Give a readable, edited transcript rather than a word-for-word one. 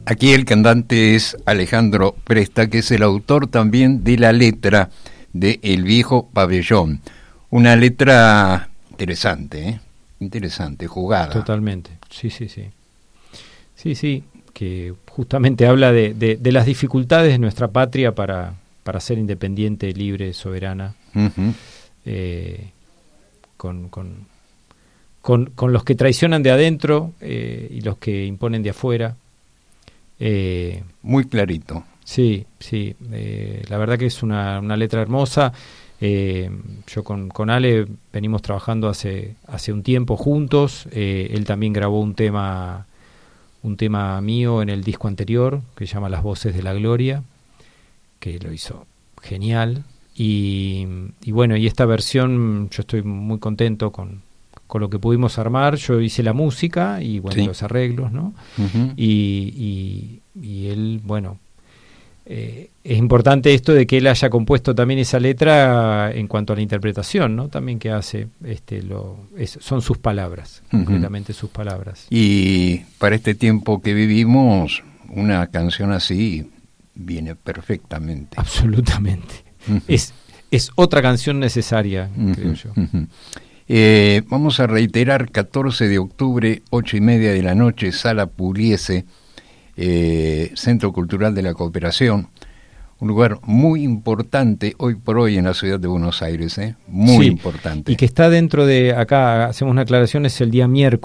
Aquí el cantante es Alejandro Presta, que es el autor también de la letra de El Viejo Pabellón. Una letra interesante, interesante, jugada. Totalmente, sí. Sí, que justamente habla de las dificultades de nuestra patria para ser independiente, libre, soberana, Uh-huh. con los que traicionan de adentro y los que imponen de afuera. Muy clarito. Sí, la verdad que es una letra hermosa. Yo con Ale venimos trabajando hace un tiempo juntos. Él también grabó un tema mío en el disco anterior que se llama Las Voces de la Gloria, que lo hizo genial. Y bueno, y esta versión yo estoy muy contento con lo que pudimos armar. Yo hice la música y bueno, sí, los arreglos, ¿no? Uh-huh. Y él, bueno, es importante esto de que él haya compuesto también esa letra en cuanto a la interpretación, ¿no? También que hace, son sus palabras, Uh-huh, concretamente sus palabras. Y para este tiempo que vivimos, una canción así viene perfectamente. Absolutamente. Uh-huh. Es otra canción necesaria, Uh-huh, creo yo. Uh-huh. Vamos a reiterar, 14 de octubre, 8:30 de la noche, Sala Pugliese, Centro Cultural de la Cooperación, un lugar muy importante hoy por hoy en la ciudad de Buenos Aires, muy sí, importante. Y que está dentro de, acá hacemos una aclaración, es el día miércoles.